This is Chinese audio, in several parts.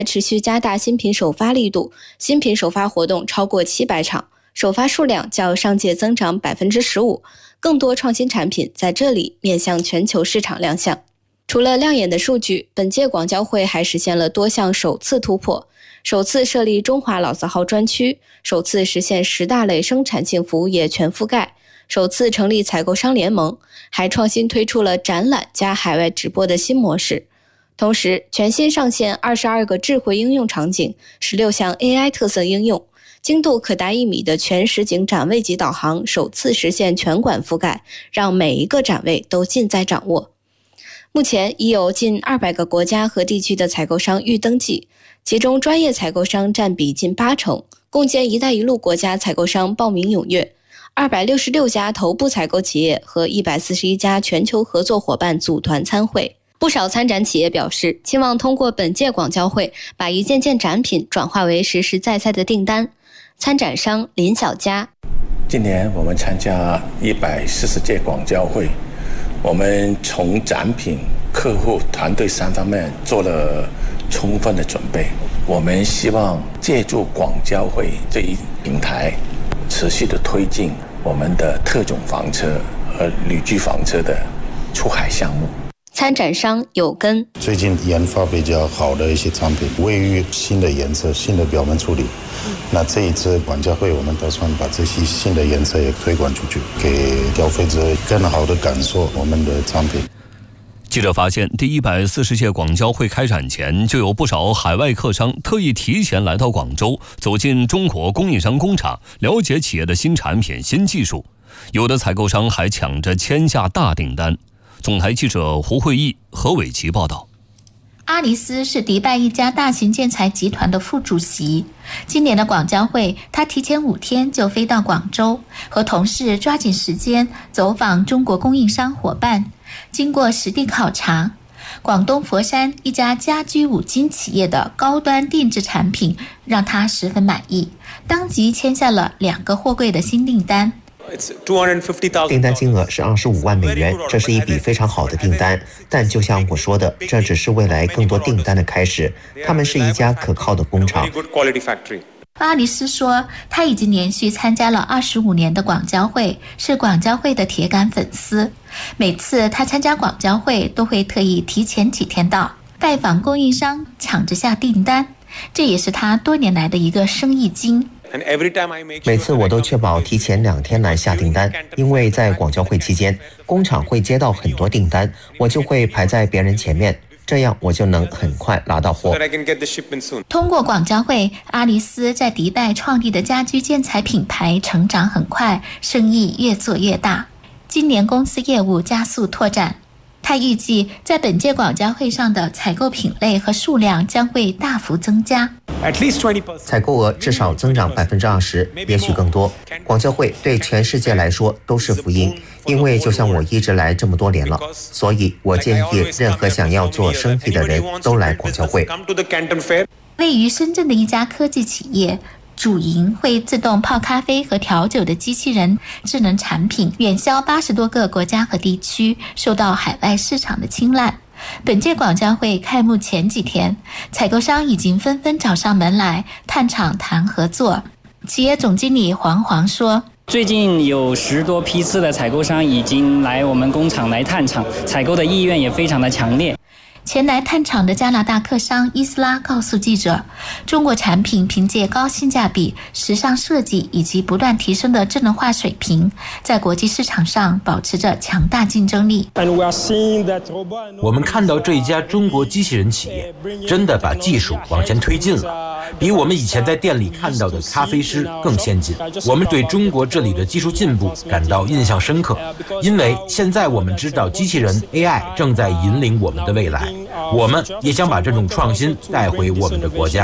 持续加大新品首发力度，新品首发活动超过700场，首发数量较上届增长15%，更多创新产品在这里面向全球市场亮相。除了亮眼的数据，本届广交会还实现了多项首次突破，首次设立中华老字号专区，首次实现10大类生产性服务业全覆盖，首次成立采购商联盟，还创新推出了展览加海外直播的新模式。同时，全新上线22个智慧应用场景，16项 AI 特色应用，精度可达1米的全实景展位级导航首次实现全馆覆盖，让每一个展位都尽在掌握。目前已有近200个国家和地区的采购商预登记，其中专业采购商占比近80%，共建“一带一路”国家采购商报名踊跃，266家头部采购企业和141家全球合作伙伴组团参会。不少参展企业表示，期望通过本届广交会把一件件展品转化为实实在在的订单。参展商林小佳： 今年我们参加140届广交会，我们从展品、客户、团队3方面做了充分的准备。我们希望借助广交会这一平台，持续的推进我们的特种房车和旅居房车的出海项目。 参展商有根： 最近研发比较好的一些产品，卫浴新的颜色、新的表面处理。那这一次广交会，我们打算把这些新的颜色也推广出去，给消费者更好的感受我们的产品。 记者发现，第140届广交会开展前，就有不少海外客商特意提前来到广州，走进中国供应商工厂，了解企业的新产品、新技术。有的采购商还抢着签下大订单。总台记者胡慧毅、何伟奇报道。 阿里斯是迪拜一家大型建材集团的副主席。今年的广交会，他提前5天就飞到广州，和同事抓紧时间走访中国供应商伙伴。经过实地考察，广东佛山一家家居5金企业的高端定制产品让他十分满意，当即签下了2个货柜的新订单。 订单金额是25万美元，这是一笔非常好的订单。但就像我说的，这只是未来更多订单的开始。他们是一家可靠的工厂。 阿里斯说，他已经连续参加了25年的广交会，是广交会的铁杆粉丝。每次他参加广交会，都会特意提前几天到，拜访供应商，抢着下订单。这也是他多年来的一个生意经。 每次我都确保提前2天来下订单，因为在广交会期间，工厂会接到很多订单，我就会排在别人前面，这样我就能很快拿到货。 通过广交会，阿里斯在迪拜创立的家居建材品牌成长很快，生意越做越大。今年公司业务加速拓展，他预计在本届广交会上的采购品类和数量将会大幅增加， 采购额至少增长20%，也许更多。广交会对全世界来说都是福音，因为就像我一直来这么多年了，所以我建议任何想要做生意的人都来广交会。 位于深圳的一家科技企业主营会自动泡咖啡和调酒的机器人智能产品，远销80多个国家和地区，受到海外市场的青睐。本届广交会开幕前几天，采购商已经纷纷找上门来探厂谈合作。企业总经理黄黄说， 最近有10多批次的采购商已经来我们工厂来探厂，采购的意愿也非常的强烈。 前来探厂的加拿大客商伊斯拉告诉记者，中国产品凭借高性价比、时尚设计以及不断提升的智能化水平，在国际市场上保持着强大竞争力。 我们看到这一家中国机器人企业真的把技术往前推进了，比我们以前在店里看到的咖啡师更先进。我们对中国这里的技术进步感到印象深刻，因为现在我们知道机器人 AI 正在引领我们的未来，我们也想把这种创新带回我们的国家。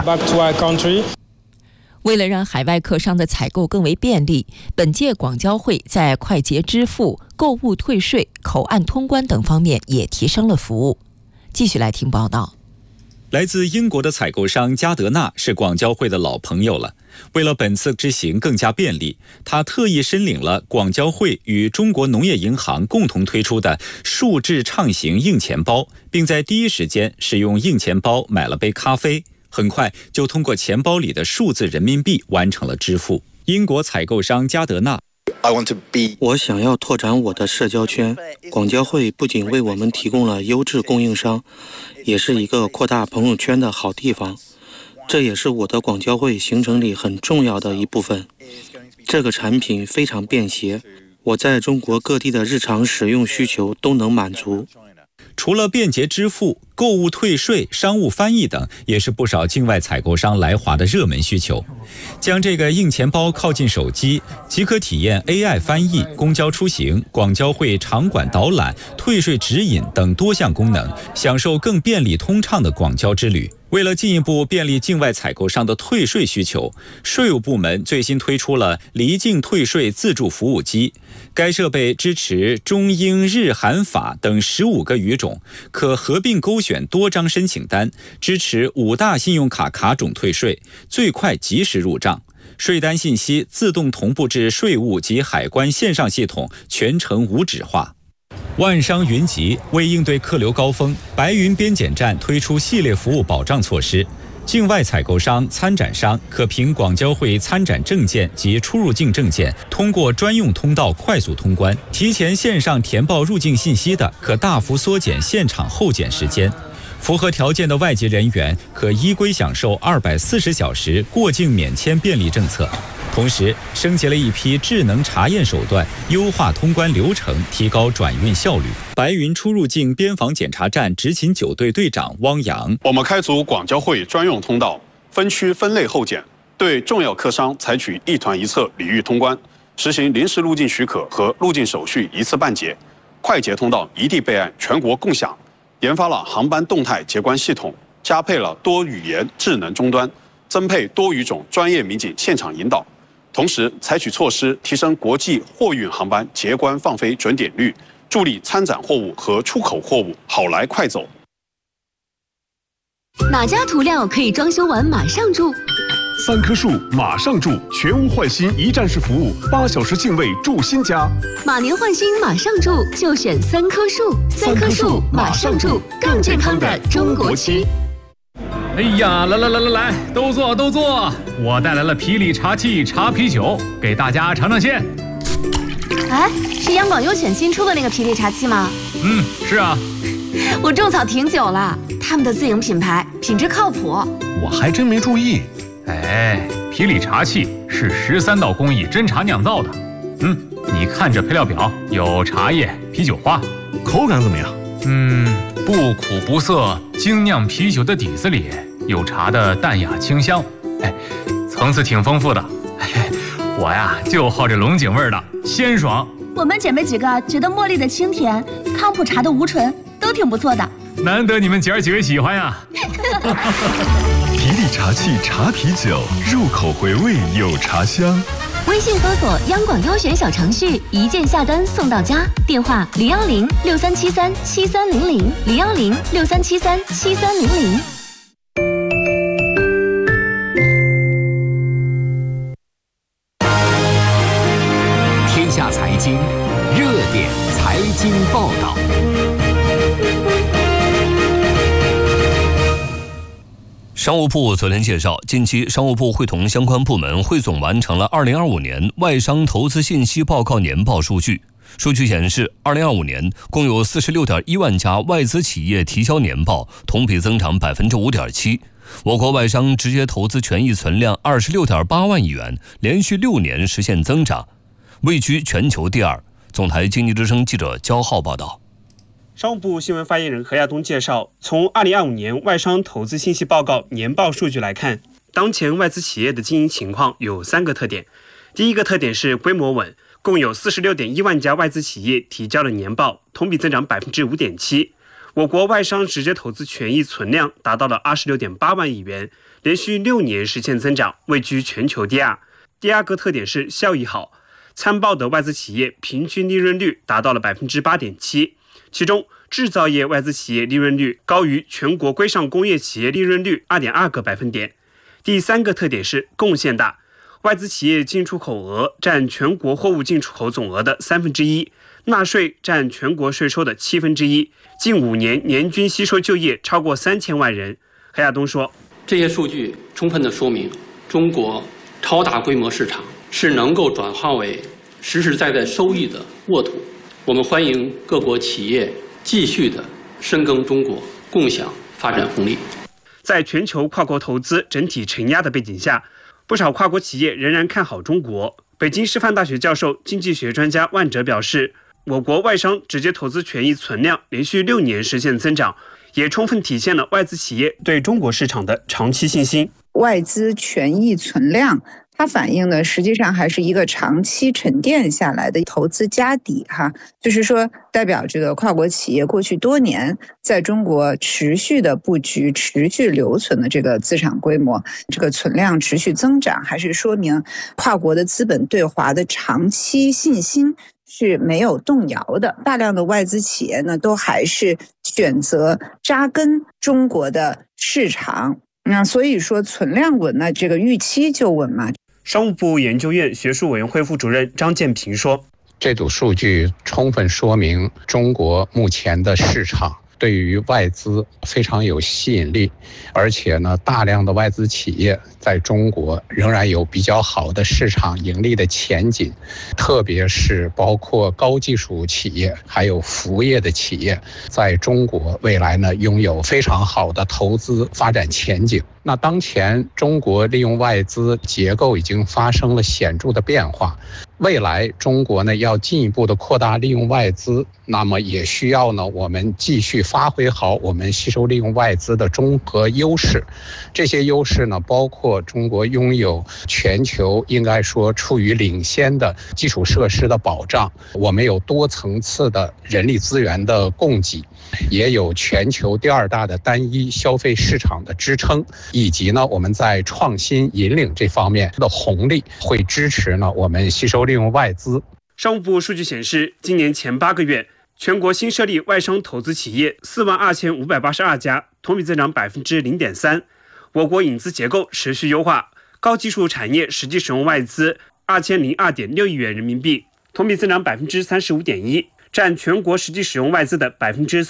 为了让海外客商的采购更为便利，本届广交会在快捷支付、购物退税、口岸通关等方面也提升了服务。继续来听报道。 来自英国的采购商加德纳是广交会的老朋友了。为了本次之行更加便利，他特意申领了广交会与中国农业银行共同推出的数字畅行硬钱包，并在第一时间使用硬钱包买了杯咖啡， 很快就通过钱包里的数字人民币完成了支付。英国采购商加德纳， 我想要拓展我的社交圈，广交会不仅为我们提供了优质供应商，也是一个扩大朋友圈的好地方。这也是我的广交会行程里很重要的一部分。这个产品非常便携，我在中国各地的日常使用需求都能满足。 除了便捷支付、购物退税、商务翻译等，也是不少境外采购商来华的热门需求。将这个硬钱包靠近手机，即可体验 AI 翻译、公交出行、广交会场馆导览、退税指引等多项功能，享受更便利通畅的广交之旅。为了进一步便利境外采购商的退税需求，税务部门最新推出了离境退税自助服务机。该设备支持中英日韩法等15个语种，可合并勾选多张申请单，支持5大信用卡卡种退税，最快及时入账。税单信息自动同步至税务及海关线上系统，全程无纸化。万商云集，为应对客流高峰，白云边检站推出系列服务保障措施。境外采购商、参展商可凭广交会参展证件及出入境证件，通过专用通道快速通关。提前线上填报入境信息的，可大幅缩减现场候检时间。符合条件的外籍人员可依规享受240小时过境免签便利政策。同时，升级了一批智能查验手段，优化通关流程，提高转运效率。白云出入境边防检查站执勤9队队长汪洋： 我们开足广交会专用通道，分区分类候检，对重要客商采取一团一策礼遇通关，实行临时入境许可和入境手续一次办结，快捷通道一地备案，全国共享。研发了航班动态结关系统，加配了多语言智能终端，增配多语种专业民警现场引导。同时采取措施提升国际货运航班结关放飞准点率，助力参展货物和出口货物好来快走。 哪家涂料可以装修完马上住 ？3棵树马上住，全屋换新一站式服务，8小时净位住新家。 马年换新马上住，就选3棵树。3棵树马上住，更健康的中国区。 哎呀，来，都坐！我带来了皮里茶气茶啤酒，给大家尝尝鲜。 哎，是央广优选新出的那个皮里茶气吗？ 是啊。 我种草挺久了，他们的自营品牌，品质靠谱。 我还真没注意。 哎，皮里茶气是13道工艺真茶酿造的。你看这配料表，有茶叶、啤酒花， 口感怎么样？ 不苦不涩，精酿啤酒的底子里有茶的淡雅清香，层次挺丰富的。我呀就好这龙井味的，鲜爽。 我们姐妹几个觉得茉莉的清甜，康普茶的无醇都挺不错的。 难得你们姐儿几位喜欢呀。 皮里茶气茶啤酒，入口回味有茶香。 微信搜索央广优选小程序，一键下单送到家。电话010-6373-7300，010-6373-7300。 天下财经热点财经报道。 商务部昨天介绍，近期商务部会同相关部门汇总完成了2025年外商投资信息报告年报数据。数据显示，2025年共有46.1万家外资企业提交年报，同比增长5.7%。我国外商直接投资权益存量26.8万亿元，连续6年实现增长，位居全球第2。总台经济之声记者焦浩报道。 商务部新闻发言人何亚东介绍，从2025年外商投资信息报告年报数据来看，当前外资企业的经营情况有3个特点。第一个特点是规模稳，共有46.1万家外资企业提交了年报，同比增长5.7%。我国外商直接投资权益存量达到了26.8万亿元，连续6年实现增长，位居全球第2。第二个特点是效益好，参报的外资企业平均利润率达到了8.7%。其中，制造业外资企业利润率高于全国规上工业企业利润率2.2个百分点。第三个特点是贡献大，外资企业进出口额占全国货物进出口总额的1/3，纳税占全国税收的1/7，近5年年均吸收就业超过3000万人。何亚东说， 这些数据充分地说明，中国超大规模市场是能够转化为实实在在收益的沃土。我们欢迎各国企业继续地深耕中国，共享发展红利。 在全球跨国投资整体承压的背景下，不少跨国企业仍然看好中国。北京师范大学教授、经济学专家万哲表示，我国外商直接投资权益存量连续6年实现增长，也充分体现了外资企业对中国市场的长期信心。 外资权益存量，它反映的实际上还是一个长期沉淀下来的投资家底哈，就是说代表这个跨国企业过去多年在中国持续的布局、持续留存的这个资产规模，这个存量持续增长，还是说明跨国的资本对华的长期信心是没有动摇的。大量的外资企业呢，都还是选择扎根中国的市场。那所以说存量稳，那这个预期就稳嘛。 商务部研究院学术委员会副主任张建平说， 这组数据充分说明中国目前的市场对于外资非常有吸引力，而且呢，大量的外资企业在中国仍然有比较好的市场盈利的前景，特别是包括高技术企业还有服务业的企业，在中国未来呢拥有非常好的投资发展前景。那当前中国利用外资结构已经发生了显著的变化，未来中国呢要进一步的扩大利用外资，那么也需要呢我们继续发挥好我们吸收利用外资的综合优势。这些优势呢包括中国拥有全球应该说处于领先的基础设施的保障，我们有多层次的人力资源的供给，也有全球第2大的单一消费市场的支撑，以及呢我们在创新引领这方面的红利会支持呢我们吸收利用外资。 商务部数据显示，今年前8个月，全国新设立外商投资企业42582家，同比增长0.3%。我国引资结构持续优化，高技术产业实际使用外资2002.6亿元人民币，同比增长35.1%，占全国实际使用外资的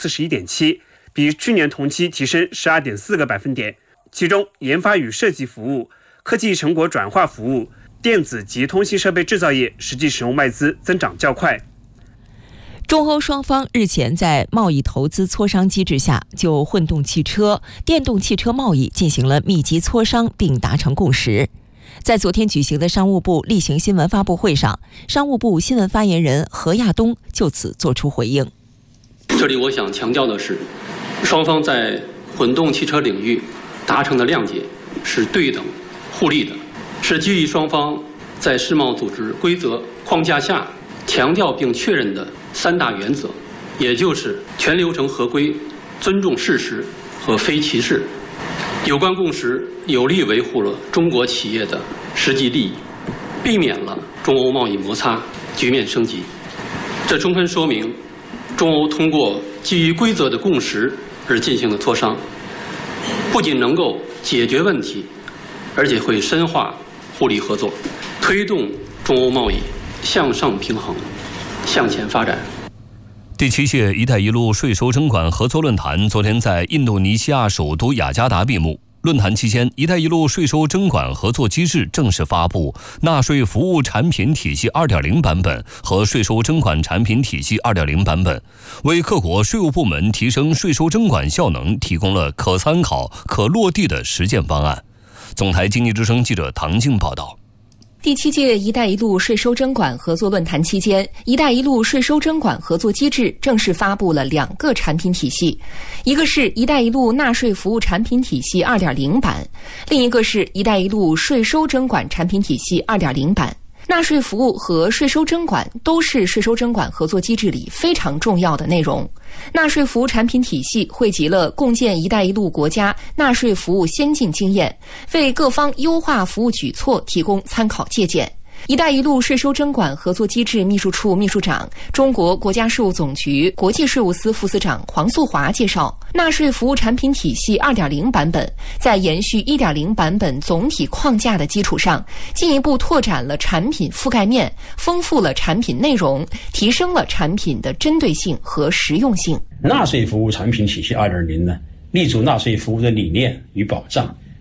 41.7%，比去年同期提升12.4个百分点。其中，研发与设计服务、科技成果转化服务、电子及通信设备制造业实际使用外资增长较快。 中欧双方日前在贸易投资磋商机制下，就混动汽车、电动汽车贸易进行了密集磋商，并达成共识。在昨天举行的商务部例行新闻发布会上，商务部新闻发言人何亚东就此作出回应。 这里我想强调的是，双方在混动汽车领域达成的谅解是对等互利的，是基于双方在世贸组织规则框架下强调并确认的3大原则，也就是全流程合规、尊重事实和非歧视。有关共识有力维护了中国企业的实际利益，避免了中欧贸易摩擦局面升级。这充分说明，中欧通过基于规则的共识而进行的磋商，不仅能够解决问题，而且会深化互利合作，推动中欧贸易向上平衡、向前发展。 第7届“一带一路”税收征管合作论坛昨天在印度尼西亚首都雅加达闭幕。论坛期间，“一带一路”税收征管合作机制正式发布纳税服务产品体系 2.0 版本和税收征管产品体系 2.0 版本，为各国税务部门提升税收征管效能提供了可参考、可落地的实践方案。总台经济之声记者唐静报道。 第7届“一带一路”税收征管合作论坛期间，“一带一路”税收征管合作机制正式发布了2个产品体系，一个是“一带一路”纳税服务产品体系 2.0 版，另一个是“一带一路”税收征管产品体系 2.0 版。纳税服务和税收征管都是税收征管合作机制里非常重要的内容。纳税服务产品体系汇集了共建“一带一路”国家纳税服务先进经验，为各方优化服务举措提供参考借鉴。“一带一路”税收征管合作机制秘书处秘书长、中国国家税务总局国际税务司副司长黄素华介绍，纳税服务产品体系 2.0 版本在延续 1.0 版本总体框架的基础上，进一步拓展了产品覆盖面，丰富了产品内容，提升了产品的针对性和实用性。 纳税服务产品体系 2.0 呢，立足纳税服务的理念与保障，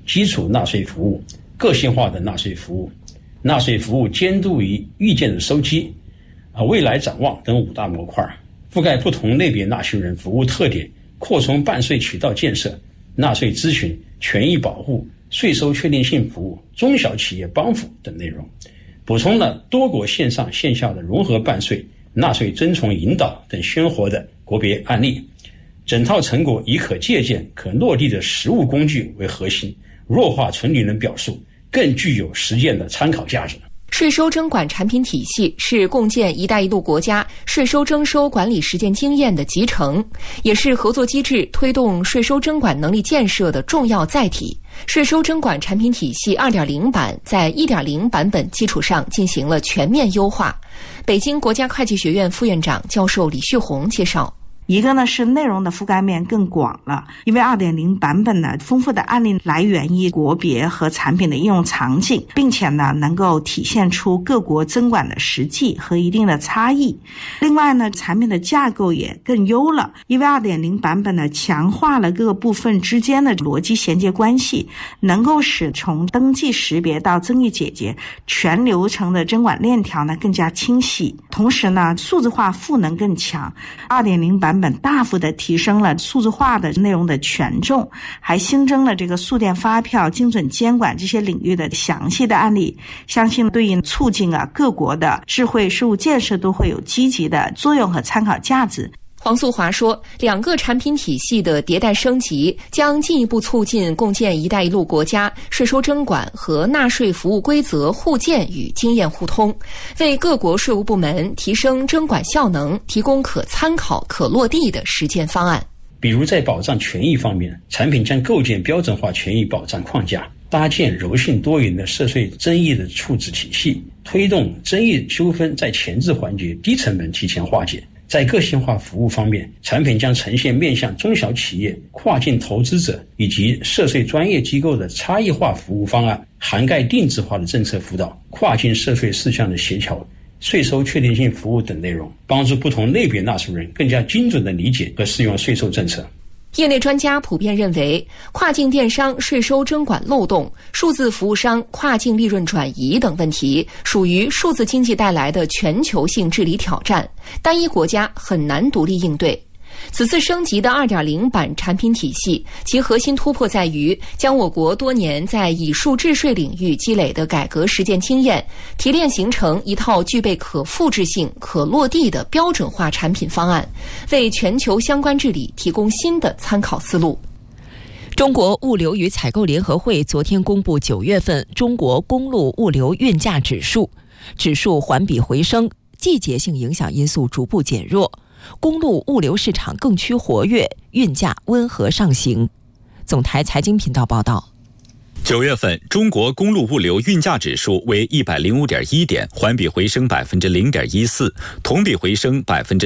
基础纳税服务、个性化的纳税服务、纳税服务监督与意见的收集、未来展望等5大模块，覆盖不同类别纳税人服务特点，扩充办税渠道建设、纳税咨询、权益保护、税收确定性服务、中小企业帮扶等内容，补充了多国线上线下的融合办税、纳税遵从引导等鲜活的国别案例。整套成果以可借鉴、可落地的实务工具为核心，弱化纯理论表述，更具有实践的参考价值。 税收征管产品体系是共建“一带一路”国家税收征收管理实践经验的集成，也是合作机制推动税收征管能力建设的重要载体。税收征管产品体系 2.0 版在 1.0 版本基础上进行了全面优化。北京国家会计学院副院长教授李旭红介绍。 一个呢是内容的覆盖面更广了，因为 2.0 版本呢丰富的案例来源于国别和产品的应用场景，并且呢能够体现出各国征管的实际和一定的差异。另外呢产品的架构也更优了，因为 2.0 版本呢强化了各个部分之间的逻辑衔接关系，能够使从登记识别到争议解决全流程的征管链条呢更加清晰。同时呢数字化赋能更强， 2.0 版本大幅的提升了数字化的内容的权重，还新增了这个数电发票、精准监管这些领域的详细的案例，相信对于促进各国的智慧税务建设都会有积极的作用和参考价值。 黄素华说，2个产品体系的迭代升级将进一步促进共建“一带一路”国家税收征管和纳税服务规则互鉴与经验互通，为各国税务部门提升征管效能提供可参考、可落地的实践方案。 比如在保障权益方面，产品将构建标准化权益保障框架，搭建柔性多元的涉税争议的处置体系，推动争议纠纷在前置环节低成本提前化解。在个性化服务方面，产品将呈现面向中小企业、跨境投资者以及涉税专业机构的差异化服务方案，涵盖定制化的政策辅导、跨境涉税事项的协调、税收确定性服务等内容，帮助不同类别纳税人更加精准地理解和适用税收政策。 业内专家普遍认为，跨境电商税收征管漏洞、数字服务商跨境利润转移等问题，属于数字经济带来的全球性治理挑战，单一国家很难独立应对。此次升级的 2.0 版产品体系，其核心突破在于将我国多年在以数治税领域积累的改革实践经验提炼形成一套具备可复制性、可落地的标准化产品方案，为全球相关治理提供新的参考思路。 中国物流与采购联合会昨天公布9月份中国公路物流运价指数，指数环比回升，季节性影响因素逐步减弱，公路物流市场更趋活跃，运价温和上行。总台财经频道报道 ，9月份中国公路物流运价指数为 105.1 点，环比回升 0.14%， 同比回升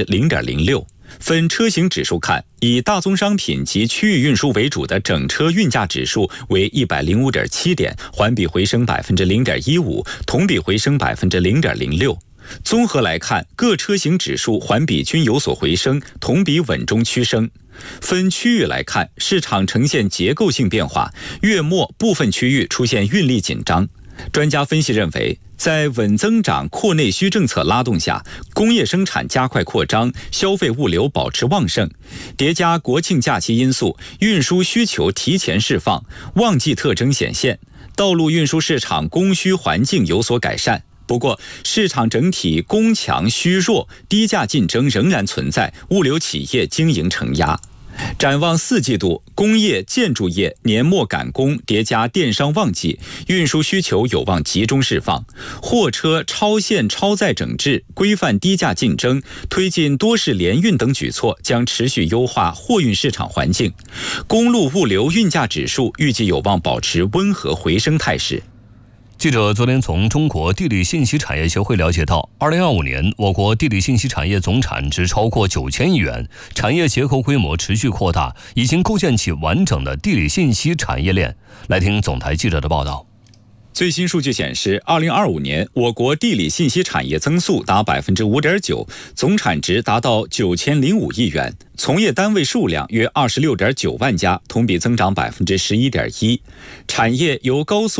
0.06%。分车型指数看，以大宗商品及区域运输为主的整车运价指数为 105.7 点，环比回升 0.15%， 同比回升 0.06%。综合来看，各车型指数环比均有所回升，同比稳中趋升。分区域来看，市场呈现结构性变化，月末部分区域出现运力紧张。专家分析认为，在稳增长扩内需政策拉动下，工业生产加快扩张，消费物流保持旺盛，叠加国庆假期因素，运输需求提前释放，旺季特征显现，道路运输市场供需环境有所改善。不过，市场整体供强需弱，低价竞争仍然存在，物流企业经营承压。展望4季度，工业建筑业年末赶工，叠加电商旺季，运输需求有望集中释放。货车超限超载整治、规范低价竞争、推进多式联运等举措将持续优化货运市场环境。公路物流运价指数预计有望保持温和回升态势。 记者昨天从中国地理信息产业协会了解到，2025年我国地理信息产业总产值超过9000亿元，产业结构规模持续扩大，已经构建起完整的地理信息产业链。来听总台记者的报道。 最新数据显示，2025年我国地理信息产业增速达 5.9%， 总产值达到9005亿元，从业单位数量约26.9万家，同比增长11.1%。产业由高速